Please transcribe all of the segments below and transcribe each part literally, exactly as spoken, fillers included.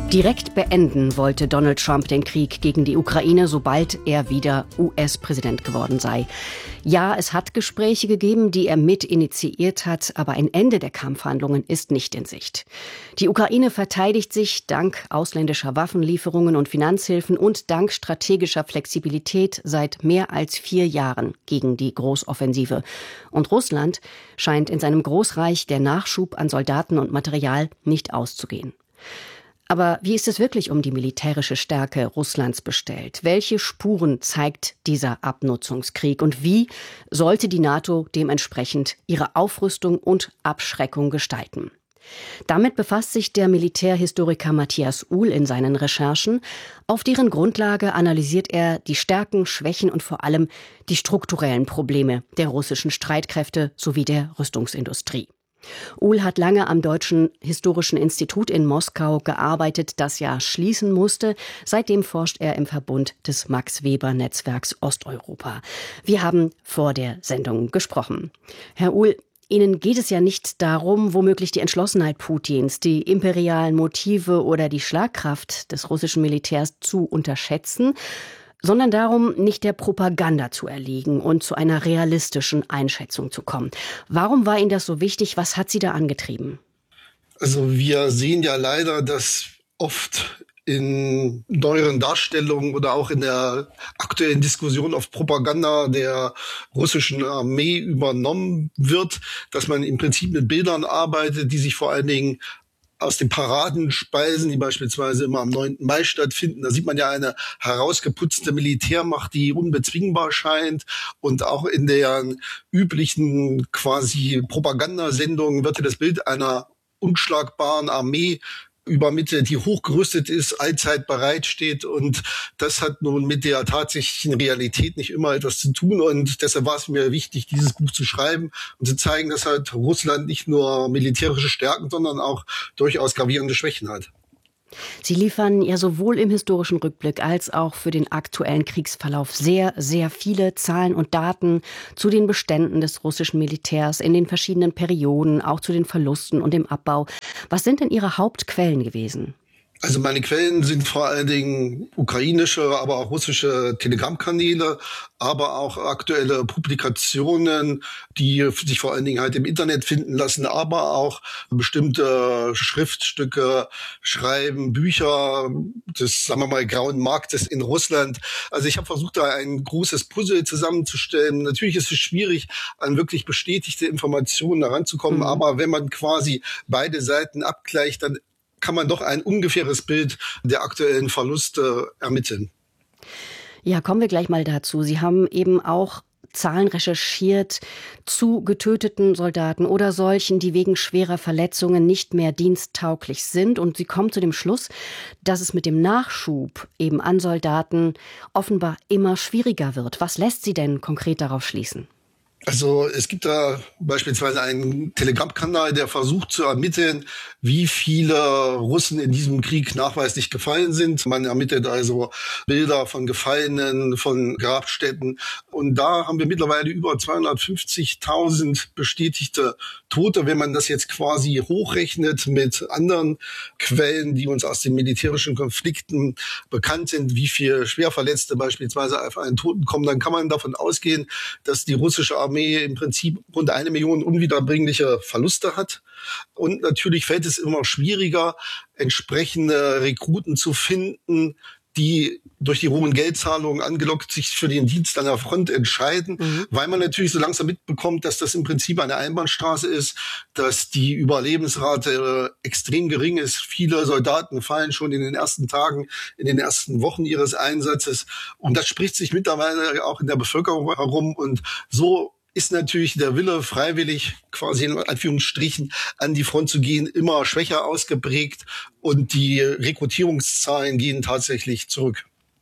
Direkt beenden wollte Donald Trump den Krieg gegen die Ukraine, sobald er wieder U S-Präsident geworden sei. Ja, es hat Gespräche gegeben, die er mit initiiert hat, aber ein Ende der Kampfhandlungen ist nicht in Sicht. Die Ukraine verteidigt sich dank ausländischer Waffenlieferungen und Finanzhilfen und dank strategischer Flexibilität seit mehr als vier Jahren gegen die Großoffensive. Und Russland scheint in seinem Großreich der Nachschub an Soldaten und Material nicht auszugehen. Aber wie ist es wirklich um die militärische Stärke Russlands bestellt? Welche Spuren zeigt dieser Abnutzungskrieg? Und wie sollte die NATO dementsprechend ihre Aufrüstung und Abschreckung gestalten? Damit befasst sich der Militärhistoriker Matthias Uhl in seinen Recherchen. Auf deren Grundlage analysiert er die Stärken, Schwächen und vor allem die strukturellen Probleme der russischen Streitkräfte sowie der Rüstungsindustrie. Uhl hat lange am Deutschen Historischen Institut in Moskau gearbeitet, das ja schließen musste. Seitdem forscht er im Verbund des Max-Weber-Netzwerks Osteuropa. Wir haben vor der Sendung gesprochen. Herr Uhl, Ihnen geht es ja nicht darum, womöglich die Entschlossenheit Putins, die imperialen Motive oder die Schlagkraft des russischen Militärs zu unterschätzen, sondern darum, nicht der Propaganda zu erliegen und zu einer realistischen Einschätzung zu kommen. Warum war Ihnen das so wichtig? Was hat Sie da angetrieben? Also wir sehen ja leider, dass oft in neueren Darstellungen oder auch in der aktuellen Diskussion auf Propaganda der russischen Armee übernommen wird, dass man im Prinzip mit Bildern arbeitet, die sich vor allen Dingen aus den Paraden speisen, die beispielsweise immer am neunten Mai stattfinden. Da sieht man ja eine herausgeputzte Militärmacht, die unbezwingbar scheint. Und auch in der üblichen quasi Propagandasendung wird ja das Bild einer unschlagbaren Armee übermittelt, die hochgerüstet ist, allzeit bereitsteht. Und das hat nun mit der tatsächlichen Realität nicht immer etwas zu tun. Und deshalb war es mir wichtig, dieses Buch zu schreiben und zu zeigen, dass halt Russland nicht nur militärische Stärken, sondern auch durchaus gravierende Schwächen hat. Sie liefern ja sowohl im historischen Rückblick als auch für den aktuellen Kriegsverlauf sehr, sehr viele Zahlen und Daten zu den Beständen des russischen Militärs in den verschiedenen Perioden, auch zu den Verlusten und dem Abbau. Was sind denn Ihre Hauptquellen gewesen? Also meine Quellen sind vor allen Dingen ukrainische, aber auch russische Telegram-Kanäle, aber auch aktuelle Publikationen, die sich vor allen Dingen halt im Internet finden lassen, aber auch bestimmte Schriftstücke, Schreiben, Bücher des, sagen wir mal, grauen Marktes in Russland. Also ich habe versucht, da ein großes Puzzle zusammenzustellen. Natürlich ist es schwierig, an wirklich bestätigte Informationen heranzukommen, mhm. aber wenn man quasi beide Seiten abgleicht, dann kann man doch ein ungefähres Bild der aktuellen Verluste ermitteln. Ja, kommen wir gleich mal dazu. Sie haben eben auch Zahlen recherchiert zu getöteten Soldaten oder solchen, die wegen schwerer Verletzungen nicht mehr diensttauglich sind. Und Sie kommen zu dem Schluss, dass es mit dem Nachschub eben an Soldaten offenbar immer schwieriger wird. Was lässt Sie denn konkret darauf schließen? Also es gibt da beispielsweise einen Telegram-Kanal, der versucht zu ermitteln, wie viele Russen in diesem Krieg nachweislich gefallen sind. Man ermittelt also Bilder von Gefallenen, von Grabstätten. Und da haben wir mittlerweile über zweihundertfünfzigtausend bestätigte Tote. Wenn man das jetzt quasi hochrechnet mit anderen Quellen, die uns aus den militärischen Konflikten bekannt sind, wie viele Schwerverletzte beispielsweise auf einen Toten kommen, dann kann man davon ausgehen, dass die russische Armee im Prinzip rund eine Million unwiederbringliche Verluste hat. Und natürlich fällt es immer schwieriger, entsprechende Rekruten zu finden, die durch die hohen Geldzahlungen angelockt sich für den Dienst an der Front entscheiden, mhm. weil man natürlich so langsam mitbekommt, dass das im Prinzip eine Einbahnstraße ist, dass die Überlebensrate extrem gering ist. Viele Soldaten fallen schon in den ersten Tagen, in den ersten Wochen ihres Einsatzes. Und das spricht sich mittlerweile auch in der Bevölkerung herum. Und so ist natürlich der Wille, freiwillig quasi in Anführungsstrichen an die Front zu gehen, immer schwächer ausgeprägt und die Rekrutierungszahlen gehen tatsächlich zurück.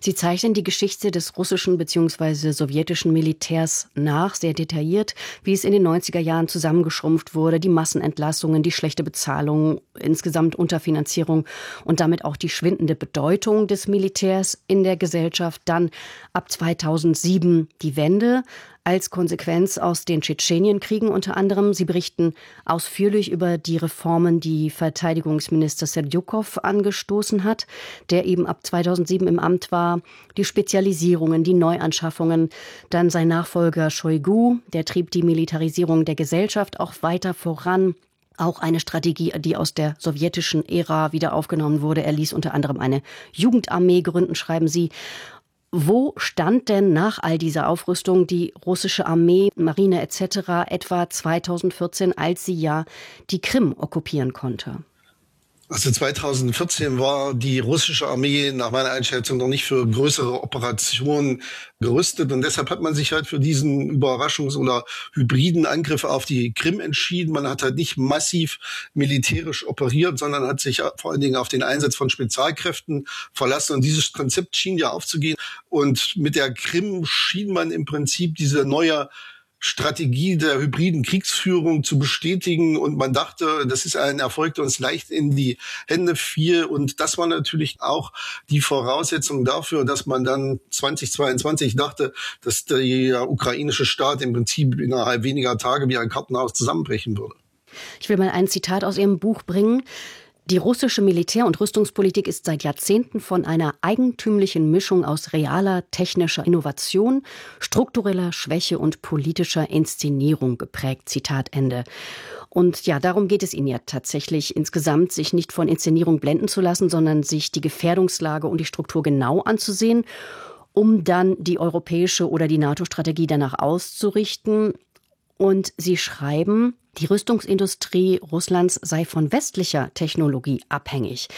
Sie zeichnen die Geschichte des russischen bzw. sowjetischen Militärs nach, sehr detailliert, wie es in den neunziger Jahren zusammengeschrumpft wurde, die Massenentlassungen, die schlechte Bezahlung, insgesamt Unterfinanzierung und damit auch die schwindende Bedeutung des Militärs in der Gesellschaft. Dann ab zweitausendsieben die Wende als Konsequenz aus den Tschetschenienkriegen unter anderem. Sie berichten ausführlich über die Reformen, die Verteidigungsminister Serdjukow angestoßen hat, der eben ab zweitausendsieben im Amt war, die Spezialisierungen, die Neuanschaffungen. Dann sein Nachfolger Shoigu, der trieb die Militarisierung der Gesellschaft auch weiter voran. Auch eine Strategie, die aus der sowjetischen Ära wieder aufgenommen wurde. Er ließ unter anderem eine Jugendarmee gründen, schreiben Sie. Wo stand denn nach all dieser Aufrüstung die russische Armee, Marine et cetera etwa zweitausendvierzehn, als sie ja die Krim okkupieren konnte? Also zweitausendvierzehn war die russische Armee nach meiner Einschätzung noch nicht für größere Operationen gerüstet. Und deshalb hat man sich halt für diesen Überraschungs- oder hybriden Angriff auf die Krim entschieden. Man hat halt nicht massiv militärisch operiert, sondern hat sich vor allen Dingen auf den Einsatz von Spezialkräften verlassen. Und dieses Konzept schien ja aufzugehen. Und mit der Krim schien man im Prinzip diese neue Strategie der hybriden Kriegsführung zu bestätigen, und man dachte, das ist ein Erfolg, der uns leicht in die Hände fiel, und das war natürlich auch die Voraussetzung dafür, dass man dann zweitausendzweiundzwanzig dachte, dass der ukrainische Staat im Prinzip innerhalb weniger Tage wie ein Kartenhaus zusammenbrechen würde. Ich will mal ein Zitat aus Ihrem Buch bringen. Die russische Militär- und Rüstungspolitik ist seit Jahrzehnten von einer eigentümlichen Mischung aus realer technischer Innovation, struktureller Schwäche und politischer Inszenierung geprägt. Zitat Ende. Und ja, darum geht es Ihnen ja tatsächlich insgesamt, sich nicht von Inszenierung blenden zu lassen, sondern sich die Gefährdungslage und die Struktur genau anzusehen, um dann die europäische oder die NATO-Strategie danach auszurichten. Und Sie schreiben, die Rüstungsindustrie Russlands sei von westlicher Technologie abhängig.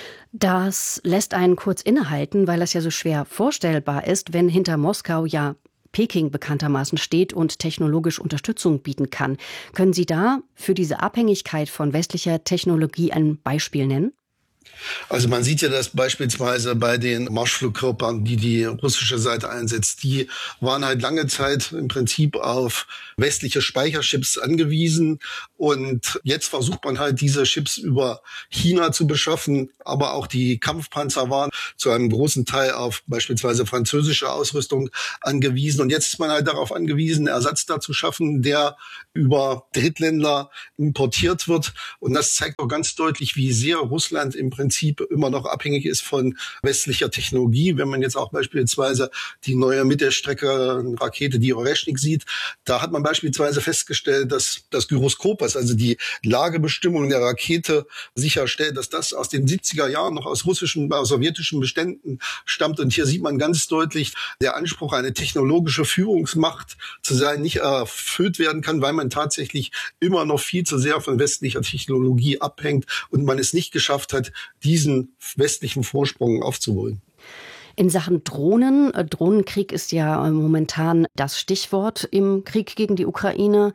Das lässt einen kurz innehalten, weil das ja so schwer vorstellbar ist, wenn hinter Moskau ja Peking bekanntermaßen steht und technologisch Unterstützung bieten kann. Können Sie da für diese Abhängigkeit von westlicher Technologie ein Beispiel nennen? Also man sieht ja das beispielsweise bei den Marschflugkörpern, die die russische Seite einsetzt. Die waren halt lange Zeit im Prinzip auf westliche Speicherchips angewiesen. Und jetzt versucht man halt, diese Chips über China zu beschaffen. Aber auch die Kampfpanzer waren zu einem großen Teil auf beispielsweise französische Ausrüstung angewiesen. Und jetzt ist man halt darauf angewiesen, Ersatz da zu schaffen, der über Drittländer importiert wird. Und das zeigt auch ganz deutlich, wie sehr Russland im Prinzip immer noch abhängig ist von westlicher Technologie. Wenn man jetzt auch beispielsweise die neue Mittelstrecke-Rakete, die Oreshnik, sieht, da hat man beispielsweise festgestellt, dass das Gyroskop, was also die Lagebestimmung der Rakete sicherstellt, dass das aus den siebziger Jahren noch aus russischen, aus sowjetischen Beständen stammt. Und hier sieht man ganz deutlich, der Anspruch, eine technologische Führungsmacht zu sein, nicht erfüllt werden kann, weil man tatsächlich immer noch viel zu sehr von westlicher Technologie abhängt und man es nicht geschafft hat, diesen westlichen Vorsprung aufzuholen. In Sachen Drohnen, Drohnenkrieg ist ja momentan das Stichwort im Krieg gegen die Ukraine.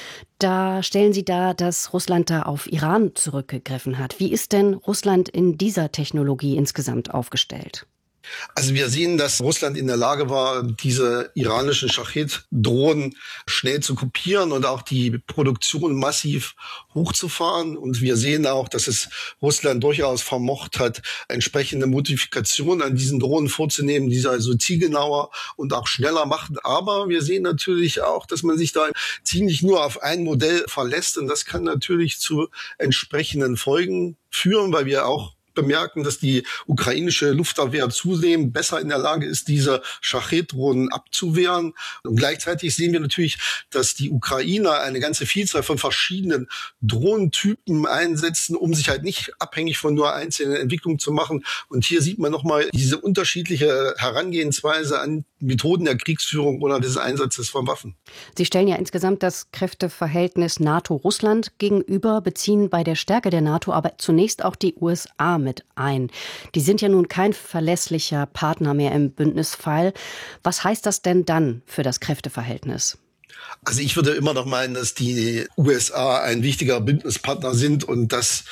Da stellen Sie dar, dass Russland da auf Iran zurückgegriffen hat. Wie ist denn Russland in dieser Technologie insgesamt aufgestellt? Also wir sehen, dass Russland in der Lage war, diese iranischen Schachid-Drohnen schnell zu kopieren und auch die Produktion massiv hochzufahren. Und wir sehen auch, dass es Russland durchaus vermocht hat, entsprechende Modifikationen an diesen Drohnen vorzunehmen, die sie also zielgenauer und auch schneller machen. Aber wir sehen natürlich auch, dass man sich da ziemlich nur auf ein Modell verlässt. Und das kann natürlich zu entsprechenden Folgen führen, weil wir auch bemerken, dass die ukrainische Luftabwehr zunehmend besser in der Lage ist, diese Schachid-Drohnen abzuwehren. Und gleichzeitig sehen wir natürlich, dass die Ukrainer eine ganze Vielzahl von verschiedenen Drohnentypen einsetzen, um sich halt nicht abhängig von nur einzelnen Entwicklungen zu machen. Und hier sieht man nochmal diese unterschiedliche Herangehensweise an Methoden der Kriegsführung oder des Einsatzes von Waffen. Sie stellen ja insgesamt das Kräfteverhältnis NATO-Russland gegenüber, beziehen bei der Stärke der NATO aber zunächst auch die U S A mit ein. Die sind ja nun kein verlässlicher Partner mehr im Bündnisfall. Was heißt das denn dann für das Kräfteverhältnis? Also ich würde immer noch meinen, dass die U S A ein wichtiger Bündnispartner sind und dass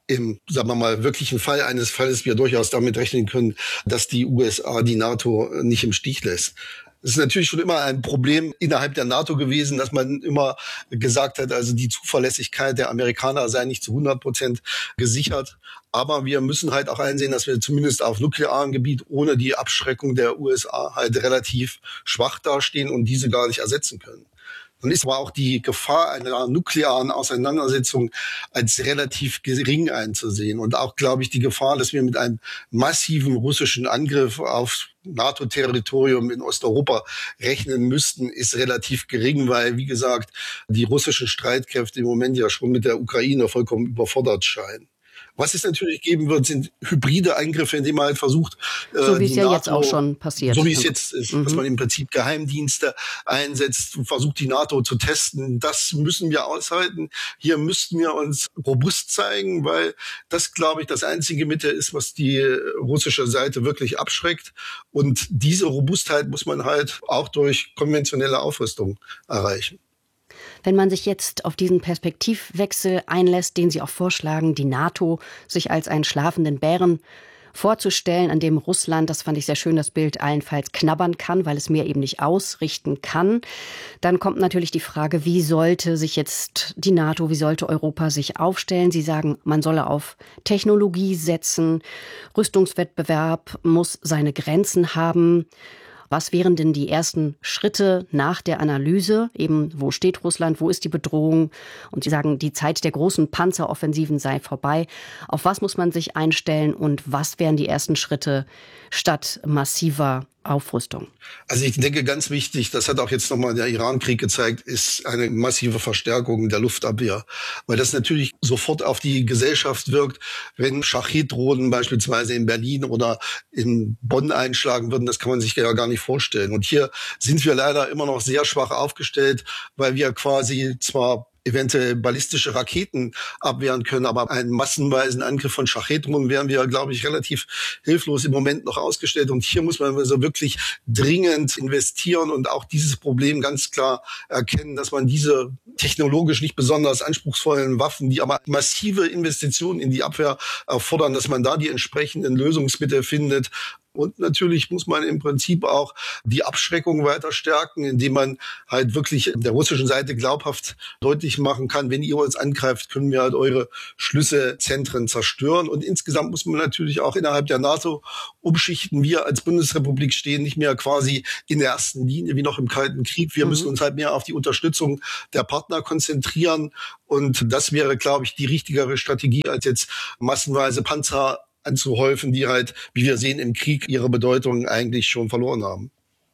im, sagen wir mal, wirklichen Fall eines Falles wir durchaus damit rechnen können, dass die U S A die NATO nicht im Stich lässt. Es ist natürlich schon immer ein Problem innerhalb der NATO gewesen, dass man immer gesagt hat, also die Zuverlässigkeit der Amerikaner sei nicht zu hundert Prozent gesichert. Aber wir müssen halt auch einsehen, dass wir zumindest auf nuklearem Gebiet ohne die Abschreckung der U S A halt relativ schwach dastehen und diese gar nicht ersetzen können. Dann ist aber auch die Gefahr einer nuklearen Auseinandersetzung als relativ gering einzusehen. Und auch, glaube ich, die Gefahr, dass wir mit einem massiven russischen Angriff auf NATO-Territorium in Osteuropa rechnen müssten, ist relativ gering, weil, wie gesagt, die russischen Streitkräfte im Moment ja schon mit der Ukraine vollkommen überfordert scheinen. Was es natürlich geben wird, sind hybride Eingriffe, indem man halt versucht, so wie es ja NATO, jetzt auch schon passiert. So wie es jetzt ist, mhm. dass man im Prinzip Geheimdienste einsetzt und versucht, die NATO zu testen. Das müssen wir aushalten. Hier müssten wir uns robust zeigen, weil das, glaube ich, das einzige Mittel ist, was die russische Seite wirklich abschreckt. Und diese Robustheit muss man halt auch durch konventionelle Aufrüstung erreichen. Wenn man sich jetzt auf diesen Perspektivwechsel einlässt, den Sie auch vorschlagen, die NATO sich als einen schlafenden Bären vorzustellen, an dem Russland, das fand ich sehr schön, das Bild allenfalls knabbern kann, weil es mehr eben nicht ausrichten kann, dann kommt natürlich die Frage, wie sollte sich jetzt die NATO, wie sollte Europa sich aufstellen? Sie sagen, man solle auf Technologie setzen, Rüstungswettbewerb muss seine Grenzen haben. Was wären denn die ersten Schritte nach der Analyse? Eben, wo steht Russland? Wo ist die Bedrohung? Und Sie sagen, die Zeit der großen Panzeroffensiven sei vorbei. Auf was muss man sich einstellen? Und was wären die ersten Schritte statt massiver Aufrüstung? Also ich denke, ganz wichtig, das hat auch jetzt nochmal der Iran-Krieg gezeigt, ist eine massive Verstärkung der Luftabwehr. Weil das natürlich sofort auf die Gesellschaft wirkt, wenn Schachid-Drohnen beispielsweise in Berlin oder in Bonn einschlagen würden. Das kann man sich ja gar nicht vorstellen. Und hier sind wir leider immer noch sehr schwach aufgestellt, weil wir quasi zwar eventuell ballistische Raketen abwehren können, aber einen massenweisen Angriff von Schachedrohnen wären wir, glaube ich, relativ hilflos im Moment noch ausgestellt. Und hier muss man also wirklich dringend investieren und auch dieses Problem ganz klar erkennen, dass man diese technologisch nicht besonders anspruchsvollen Waffen, die aber massive Investitionen in die Abwehr erfordern, dass man da die entsprechenden Lösungsmittel findet. Und natürlich muss man im Prinzip auch die Abschreckung weiter stärken, indem man halt wirklich der russischen Seite glaubhaft deutlich machen kann, wenn ihr uns angreift, können wir halt eure Schlüsselzentren zerstören. Und insgesamt muss man natürlich auch innerhalb der NATO umschichten. Wir als Bundesrepublik stehen nicht mehr quasi in der ersten Linie wie noch im Kalten Krieg. Wir mhm. müssen uns halt mehr auf die Unterstützung der Partner konzentrieren. Und das wäre, glaube ich, die richtigere Strategie, als jetzt massenweise Panzer anzuhäufen, die halt, wie wir sehen, im Krieg ihre Bedeutung eigentlich schon verloren haben.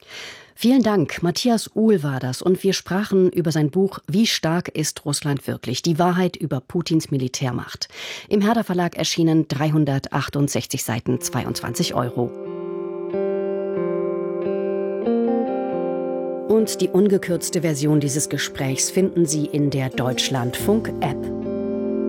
Vielen Dank. Matthias Uhl war das. Und wir sprachen über sein Buch Wie stark ist Russland wirklich? Die Wahrheit über Putins Militärmacht. Im Herder Verlag erschienen, dreihundertachtundsechzig Seiten, zweiundzwanzig Euro. Und die ungekürzte Version dieses Gesprächs finden Sie in der Deutschlandfunk-App.